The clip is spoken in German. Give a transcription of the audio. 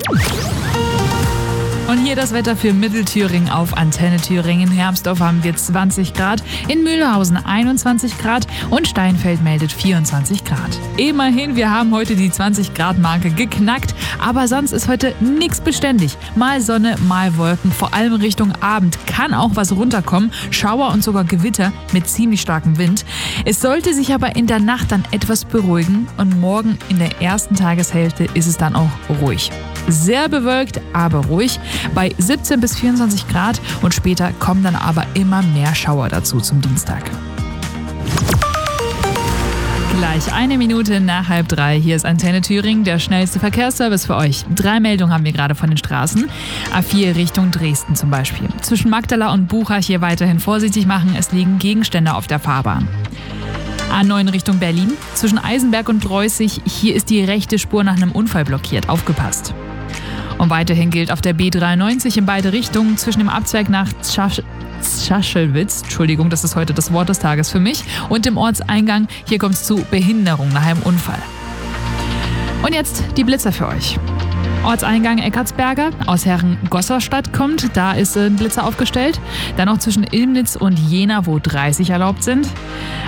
Und hier das Wetter für Mittelthüringen auf Antenne Thüringen. In Hermsdorf haben wir 20 Grad, in Mühlhausen 21 Grad und Steinfeld meldet 24 Grad. Immerhin, wir haben heute die 20-Grad-Marke geknackt, aber sonst ist heute nichts beständig. Mal Sonne, mal Wolken, vor allem Richtung Abend kann auch was runterkommen, Schauer und sogar Gewitter mit ziemlich starkem Wind. Es sollte sich aber in der Nacht dann etwas beruhigen und morgen in der ersten Tageshälfte ist es dann auch ruhig. Sehr bewölkt, aber ruhig, bei 17 bis 24 Grad und später kommen dann aber immer mehr Schauer dazu zum Dienstag. Gleich 1 Minute nach 2:30. Hier ist Antenne Thüringen, der schnellste Verkehrsservice für euch. 3 Meldungen haben wir gerade von den Straßen. A4 Richtung Dresden zum Beispiel. Zwischen Magdala und Buchach hier weiterhin vorsichtig machen, es liegen Gegenstände auf der Fahrbahn. A9 Richtung Berlin. Zwischen Eisenberg und Dreußig, hier ist die rechte Spur nach einem Unfall blockiert. Aufgepasst. Und weiterhin gilt auf der B93 in beide Richtungen zwischen dem Abzweig nach Zaschelwitz, Entschuldigung, das ist heute das Wort des Tages für mich, und dem Ortseingang, hier kommt es zu Behinderung nach einem Unfall. Und jetzt die Blitzer für euch. Ortseingang Eckartsberger aus Herrengosserstadt kommt, da ist ein Blitzer aufgestellt. Dann noch zwischen Ilmnitz und Jena, wo 30 erlaubt sind.